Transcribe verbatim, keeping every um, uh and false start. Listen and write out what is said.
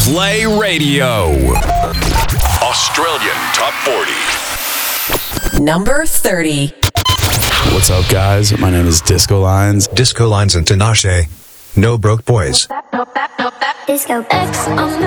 Play Radio. Australian Top forty. Number thirty. What's up, guys? My name is Disco Lines. Disco Lines and Tinashe. No Broke Boys. Disco X on the